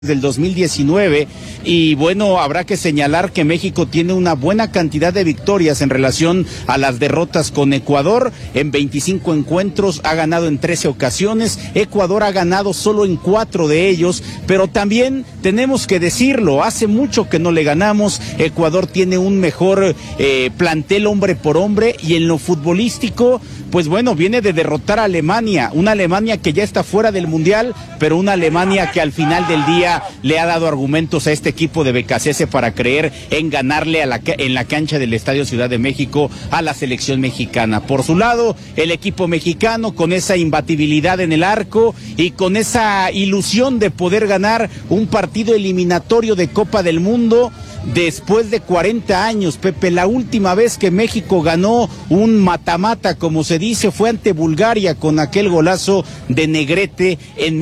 del 2019 y bueno, habrá que señalar que México tiene una buena cantidad de victorias en relación a las derrotas con Ecuador. En 25 encuentros ha ganado en 13 ocasiones, Ecuador ha ganado solo en 4 de ellos, pero también tenemos que decirlo, hace mucho que no le ganamos. Ecuador tiene un mejor plantel hombre por hombre y en lo futbolístico, pues bueno, viene de derrotar a Alemania, una Alemania que ya está fuera del Mundial, pero una Alemania que al final del día le ha dado argumentos a este equipo de Becasese para creer en ganarle en la cancha del Estadio Ciudad de México a la selección mexicana. Por su lado, el equipo mexicano con esa imbatibilidad en el arco y con esa ilusión de poder ganar un partido eliminatorio de Copa del Mundo después de 40 años, Pepe. La última vez que México ganó un mata-mata, como se dice, fue ante Bulgaria con aquel golazo de Negrete en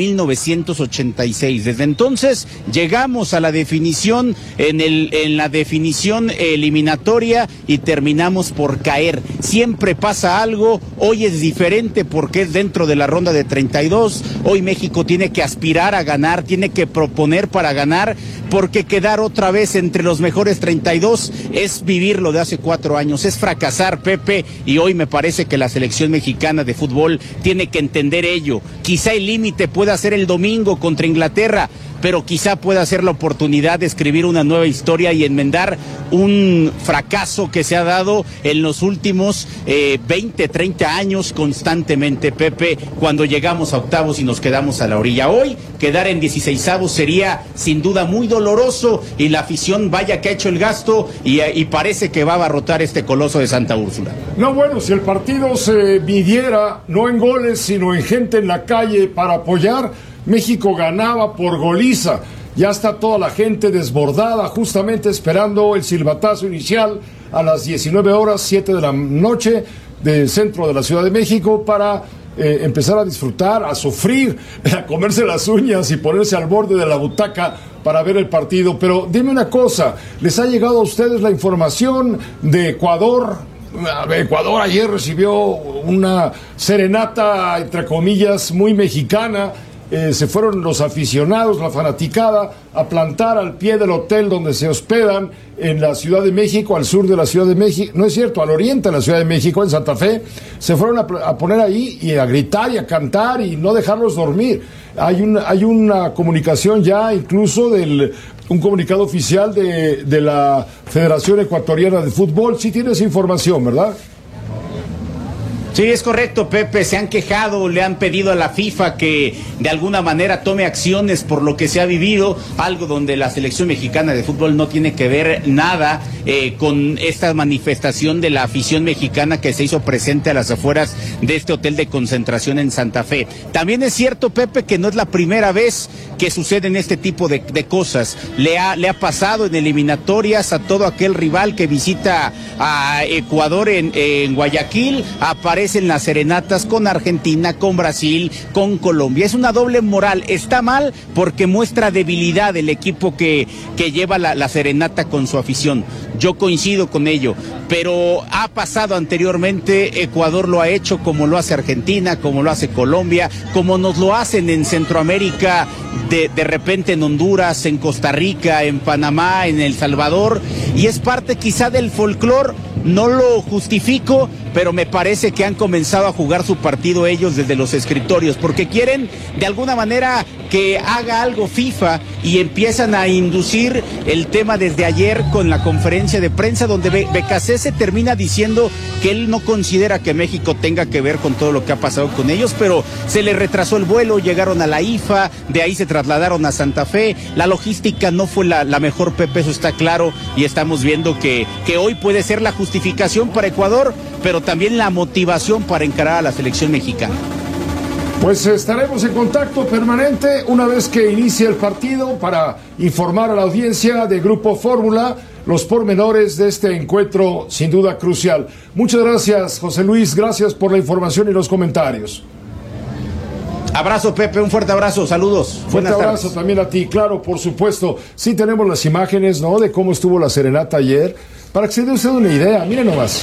1986. Desde entonces llegamos a la definición en la definición eliminatoria y terminamos por caer. Siempre pasa algo, hoy es diferente porque es dentro de la ronda de 32. Hoy México tiene que aspirar a ganar, tiene que proponer para ganar, porque quedar otra vez entre los mejores 32 es vivir lo de hace 4 años, es fracasar, Pepe, y hoy me parece que la selección mexicana de fútbol tiene que entender ello. Quizá el límite pueda ser el domingo contra Inglaterra, pero quizá pueda ser la oportunidad de escribir una nueva historia y enmendar un fracaso que se ha dado en los últimos 20, 30 años constantemente, Pepe, cuando llegamos a octavos y nos quedamos a la orilla. Hoy, quedar en 16avos sería sin duda muy doloroso y la afición vaya que ha hecho el gasto y parece que va a abarrotar este coloso de Santa Úrsula. No, bueno, si el partido se midiera no en goles, sino en gente en la calle para apoyar, México ganaba por goliza. Ya está toda la gente desbordada, justamente esperando el silbatazo inicial a las 19 horas, 7 de la noche, del centro de la Ciudad de México, para empezar a disfrutar, a sufrir, a comerse las uñas y ponerse al borde de la butaca para ver el partido. Pero dime una cosa, ¿les ha llegado a ustedes la información de Ecuador? Ecuador ayer recibió una serenata, entre comillas, muy mexicana. Se fueron los aficionados, la fanaticada, a plantar al pie del hotel donde se hospedan en la Ciudad de México, al sur de la Ciudad de México, no es cierto, al oriente de la Ciudad de México, en Santa Fe. Se fueron a poner ahí y a gritar y a cantar y no dejarlos dormir. Hay una comunicación ya, incluso un comunicado oficial de la Federación Ecuatoriana de Fútbol. Sí tienes información, ¿verdad? Sí, es correcto, Pepe, se han quejado, le han pedido a la FIFA que de alguna manera tome acciones por lo que se ha vivido, algo donde la selección mexicana de fútbol no tiene que ver nada con esta manifestación de la afición mexicana que se hizo presente a las afueras de este hotel de concentración en Santa Fe. También es cierto, Pepe, que no es la primera vez que suceden este tipo de cosas. Le ha pasado en eliminatorias a todo aquel rival que visita a Ecuador en Guayaquil, aparecen las serenatas con Argentina, con Brasil, con Colombia. Es una doble moral. Está mal porque muestra debilidad el equipo que lleva la serenata con su afición. Yo coincido con ello, pero ha pasado anteriormente. Ecuador lo ha hecho como lo hace Argentina, como lo hace Colombia, como nos lo hacen en Centroamérica, de repente en Honduras, en Costa Rica, en Panamá, en El Salvador, y es parte quizá del folclore. No lo justifico, pero me parece que han comenzado a jugar su partido ellos desde los escritorios, porque quieren de alguna manera que haga algo FIFA y empiezan a inducir el tema desde ayer con la conferencia de prensa donde Becasese termina diciendo que él no considera que México tenga que ver con todo lo que ha pasado con ellos, pero se les retrasó el vuelo, llegaron a la IFA, de ahí se trasladaron a Santa Fe. La logística no fue la mejor, Pepe, eso está claro, y estamos viendo que hoy puede ser la justificación para Ecuador, pero también la motivación para encarar a la selección mexicana. Pues estaremos en contacto permanente una vez que inicie el partido para informar a la audiencia de Grupo Fórmula los pormenores de este encuentro sin duda crucial. Muchas gracias, José Luis, gracias por la información y los comentarios. Abrazo, Pepe, un fuerte abrazo, saludos. Fuerte abrazo tardes. También a ti, claro, por supuesto. Sí tenemos las imágenes, ¿no?, de cómo estuvo la serenata ayer, para que se dé usted una idea. Miren nomás.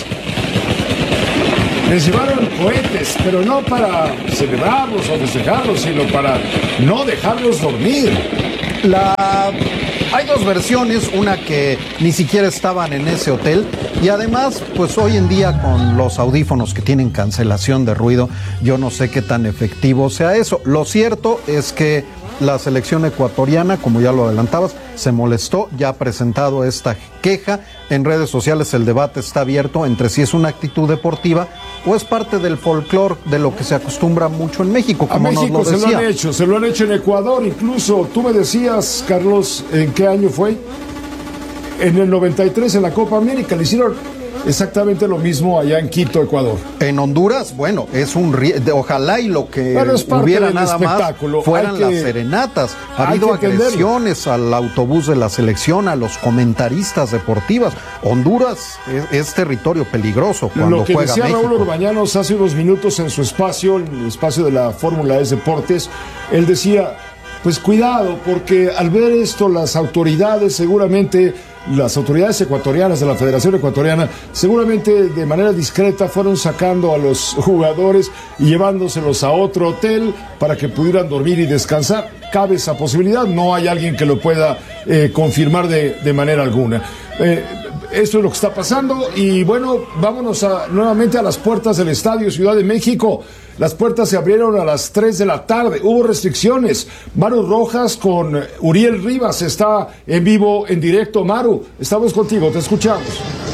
Les llevaron cohetes, pero no para celebrarlos o festejarlos, sino para no dejarlos dormir. Hay dos versiones, una que ni siquiera estaban en ese hotel y además, pues hoy en día con los audífonos que tienen cancelación de ruido, yo no sé qué tan efectivo sea eso. Lo cierto es que la selección ecuatoriana, como ya lo adelantabas, se molestó, ya ha presentado esta queja. En redes sociales el debate está abierto entre si es una actitud deportiva o es parte del folclore de lo que se acostumbra mucho en México, como nos lo decía. Se lo han hecho en Ecuador, incluso tú me decías, Carlos, ¿en qué año fue? En el 93 en la Copa América le hicieron exactamente lo mismo allá en Quito, Ecuador. En Honduras, bueno, ojalá y lo que hubiera nada más fueran las serenatas. Ha habido agresiones al autobús de la selección, a los comentaristas deportivos. Honduras es territorio peligroso cuando juega México. Lo que decía Raúl Orbañanos hace unos minutos en su espacio, en el espacio de la Fórmula E Deportes, él decía, pues cuidado, porque al ver esto las autoridades seguramente... Las autoridades ecuatorianas de la Federación Ecuatoriana seguramente de manera discreta fueron sacando a los jugadores y llevándoselos a otro hotel para que pudieran dormir y descansar. Cabe esa posibilidad, no hay alguien que lo pueda confirmar de manera alguna. Esto es lo que está pasando y bueno, vámonos nuevamente a las puertas del Estadio Ciudad de México. Las puertas se abrieron a las 3 de la tarde, hubo restricciones. Maru Rojas con Uriel Rivas está en vivo, en directo. Maru, estamos contigo, te escuchamos.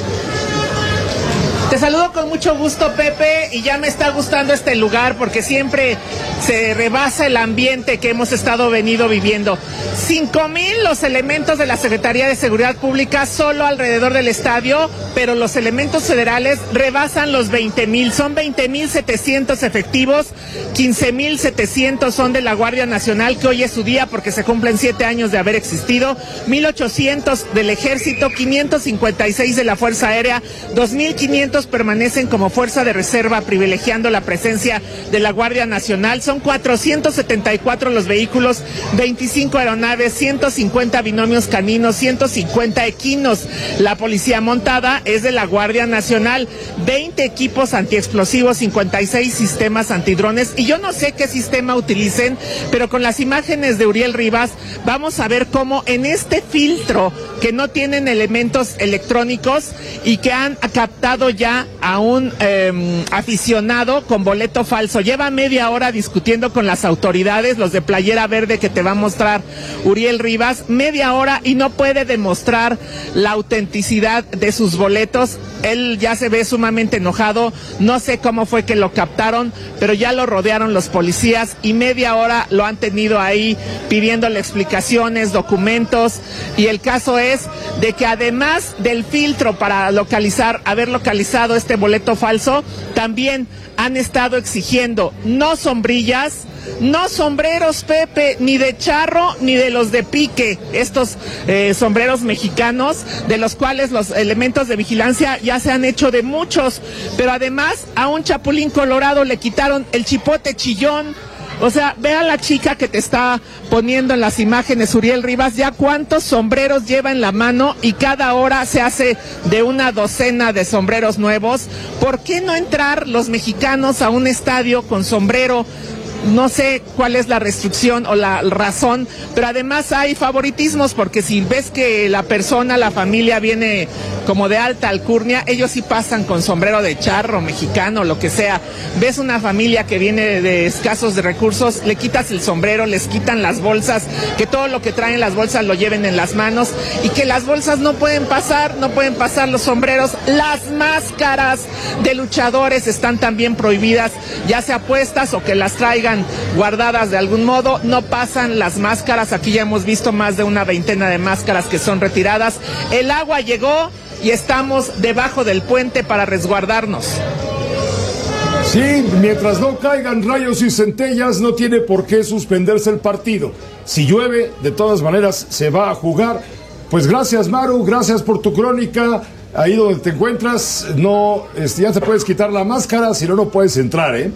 Te saludo con mucho gusto, Pepe, y ya me está gustando este lugar porque siempre se rebasa el ambiente que hemos venido viviendo. 5,000 los elementos de la Secretaría de Seguridad Pública solo alrededor del estadio, pero los elementos federales rebasan los 20,000. Son 20,700 efectivos, 15,700 son de la Guardia Nacional, que hoy es su día porque se cumplen 7 años de haber existido, 1,800 del Ejército, 556 de la Fuerza Aérea, 2,500 permanecen como fuerza de reserva, privilegiando la presencia de la Guardia Nacional. Son 474 los vehículos, 25 aeronaves, 150 binomios caninos, 150 equinos. La policía montada es de la Guardia Nacional, 20 equipos antiexplosivos, 56 sistemas antidrones, y yo no sé qué sistema utilicen, pero con las imágenes de Uriel Rivas vamos a ver cómo en este filtro que no tienen elementos electrónicos y que han captado ya a un aficionado con boleto falso. Lleva media hora discutiendo con las autoridades, los de playera verde que te va a mostrar Uriel Rivas, media hora, y no puede demostrar la autenticidad de sus boletos. Él ya se ve sumamente enojado, no sé cómo fue que lo captaron, pero ya lo rodearon los policías y media hora lo han tenido ahí pidiéndole explicaciones, documentos, y el caso es de que además del filtro para haber localizado este boleto falso, también han estado exigiendo no sombrillas, no sombreros, Pepe, ni de charro ni de los de pique, estos sombreros mexicanos, de los cuales los elementos de vigilancia ya se han hecho de muchos, pero además a un chapulín colorado le quitaron el chipote chillón. O sea, ve a la chica que te está poniendo en las imágenes, Uriel Rivas, ya cuántos sombreros lleva en la mano y cada hora se hace de una docena de sombreros nuevos. ¿Por qué no entrar los mexicanos a un estadio con sombrero? No sé cuál es la restricción o la razón, pero además hay favoritismos, porque si ves que la persona, la familia viene como de alta alcurnia, ellos sí pasan con sombrero de charro, mexicano, lo que sea. Ves una familia que viene de escasos de recursos, le quitas el sombrero, les quitan las bolsas, que todo lo que traen las bolsas lo lleven en las manos, y que las bolsas no pueden pasar los sombreros. Las máscaras de luchadores están también prohibidas, ya sea puestas o que las traigan guardadas de algún modo. No pasan las máscaras, aquí ya hemos visto más de una veintena de máscaras que son retiradas. El agua llegó y estamos debajo del puente para resguardarnos. Sí, mientras no caigan rayos y centellas, no tiene por qué suspenderse el partido. Si llueve, de todas maneras se va a jugar. Pues gracias, Maru, gracias por tu crónica. Ahí donde te encuentras, no, ya te puedes quitar la máscara, si no, no puedes entrar, ¿eh?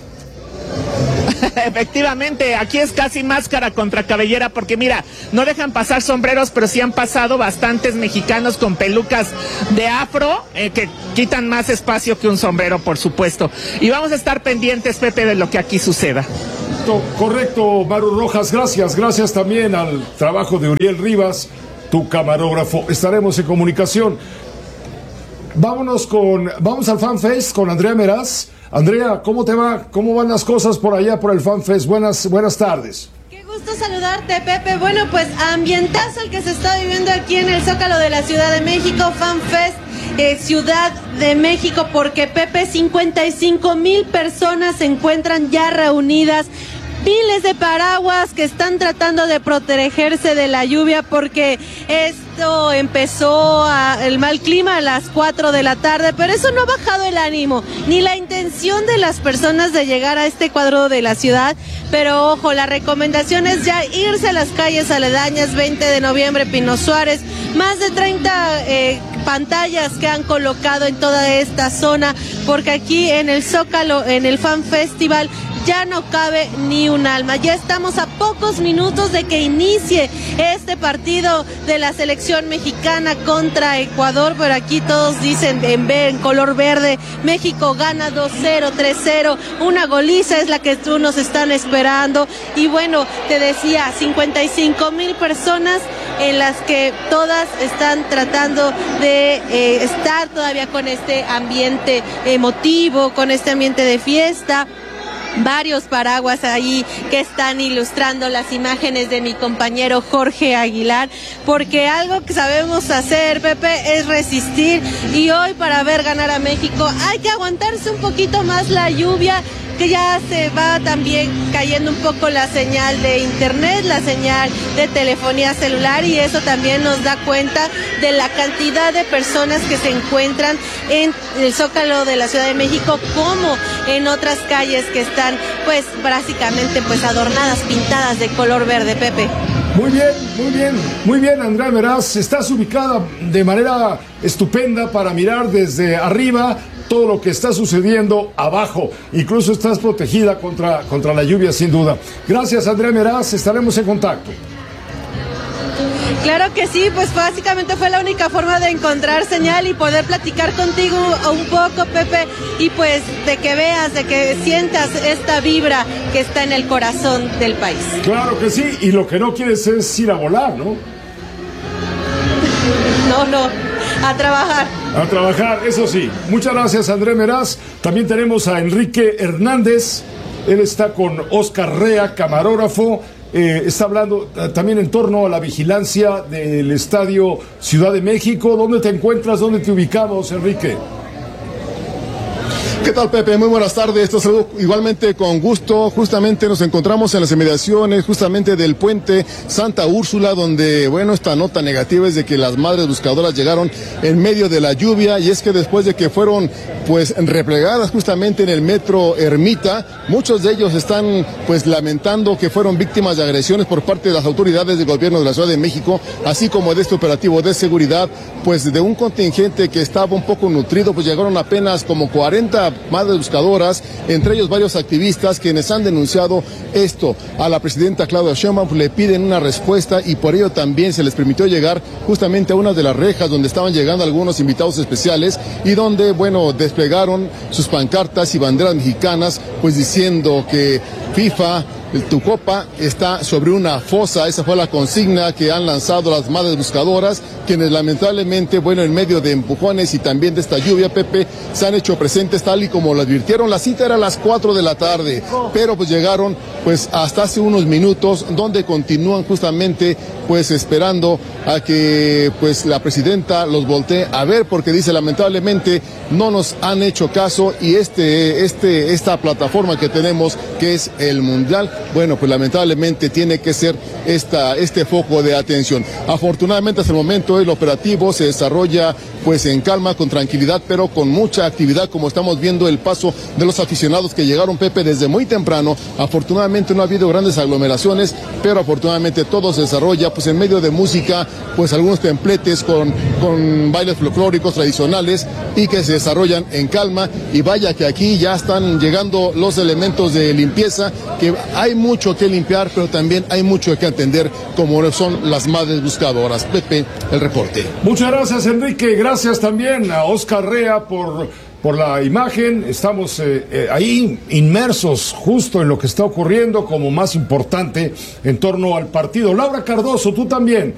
Efectivamente, aquí es casi máscara contra cabellera, porque mira, no dejan pasar sombreros, pero sí han pasado bastantes mexicanos con pelucas de afro, que quitan más espacio que un sombrero, por supuesto. Y vamos a estar pendientes, Pepe, de lo que aquí suceda. Correcto, Maru Rojas, gracias también al trabajo de Uriel Rivas, tu camarógrafo. Estaremos en comunicación. Vamos al FanFest con Andrea Meraz. Andrea, ¿cómo te va? ¿Cómo van las cosas por allá por el FanFest? Buenas tardes. Qué gusto saludarte, Pepe. Bueno, pues ambientazo el que se está viviendo aquí en el Zócalo de la Ciudad de México, FanFest Ciudad de México, porque Pepe, 55,000 personas se encuentran ya reunidas. Miles de paraguas que están tratando de protegerse de la lluvia, porque esto empezó el mal clima a las 4 de la tarde, pero eso no ha bajado el ánimo, ni la intención de las personas de llegar a este cuadro de la ciudad. Pero ojo, la recomendación es ya irse a las calles aledañas. 20 de noviembre, Pino Suárez, más de 30 pantallas que han colocado en toda esta zona, porque aquí en el Zócalo, en el Fan Festival, ya no cabe ni un alma. Ya estamos a pocos minutos de que inicie este partido de la selección mexicana contra Ecuador, pero aquí todos dicen en color verde: México gana 2-0, 3-0, una goliza es la que nos están esperando. Y bueno, te decía, 55,000 personas en las que todas están tratando de estar todavía con este ambiente emotivo, con este ambiente de fiesta. Varios paraguas ahí que están ilustrando las imágenes de mi compañero Jorge Aguilar, porque algo que sabemos hacer, Pepe, es resistir, y hoy para ver ganar a México hay que aguantarse un poquito más la lluvia, que ya se va también cayendo un poco la señal de internet, la señal de telefonía celular, y eso también nos da cuenta de la cantidad de personas que se encuentran en el Zócalo de la Ciudad de México, como en otras calles que están pues básicamente pues adornadas, pintadas de color verde, Pepe. Muy bien, Andrea Meraz. Estás ubicada de manera estupenda para mirar desde arriba todo lo que está sucediendo abajo. Incluso estás protegida contra la lluvia, sin duda. Gracias, Andrea Meraz. Estaremos en contacto. Claro que sí, pues básicamente fue la única forma de encontrar señal y poder platicar contigo un poco, Pepe, y pues de que veas, de que sientas esta vibra que está en el corazón del país. Claro que sí, y lo que no quieres es ir a volar, ¿no? No, a trabajar. A trabajar, eso sí. Muchas gracias, André Meraz. También tenemos a Enrique Hernández. Él está con Oscar Rea, camarógrafo. Está hablando también en torno a la vigilancia del Estadio Ciudad de México. ¿Dónde te encuentras? ¿Dónde te ubicamos, Enrique? ¿Qué tal, Pepe? Muy buenas tardes. Te saludo igualmente con gusto. Justamente nos encontramos en las inmediaciones justamente del puente Santa Úrsula, donde, bueno, esta nota negativa es de que las madres buscadoras llegaron en medio de la lluvia, y es que después de que fueron pues replegadas justamente en el metro Ermita, muchos de ellos están pues lamentando que fueron víctimas de agresiones por parte de las autoridades del gobierno de la Ciudad de México, así como de este operativo de seguridad, pues de un contingente que estaba un poco nutrido. Pues llegaron apenas como 40 madres buscadoras, entre ellos varios activistas quienes han denunciado esto a la presidenta Claudia Sheinbaum. Le piden una respuesta, y por ello también se les permitió llegar justamente a una de las rejas donde estaban llegando algunos invitados especiales, y donde, bueno, desplegaron sus pancartas y banderas mexicanas, pues diciendo que FIFA, tu copa está sobre una fosa. Esa fue la consigna que han lanzado las madres buscadoras, quienes lamentablemente, bueno, en medio de empujones y también de esta lluvia, Pepe, se han hecho presentes tal y como lo advirtieron. La cita era a las 4 de la tarde, pero pues llegaron pues hasta hace unos minutos, donde continúan justamente pues esperando a que pues la presidenta los voltee a ver, porque dice, lamentablemente no nos han hecho caso, y esta plataforma que tenemos, que es el Mundial, bueno, pues lamentablemente tiene que ser este foco de atención. Afortunadamente hasta el momento el operativo se desarrolla pues en calma, con tranquilidad, pero con mucha actividad, como estamos viendo el paso de los aficionados que llegaron, Pepe, desde muy temprano. Afortunadamente no ha habido grandes aglomeraciones, pero afortunadamente todo se desarrolla pues en medio de música, pues algunos templetes con con bailes folclóricos tradicionales y que se desarrollan en calma. Y vaya que aquí ya están llegando los elementos de limpieza, que hay mucho que limpiar, pero también hay mucho que atender, como son las madres buscadoras. Pepe, el reporte. Muchas gracias, Enrique. Gracias también a Oscar Rea por la imagen. Estamos ahí inmersos justo en lo que está ocurriendo como más importante en torno al partido. Laura Cardoso, tú también.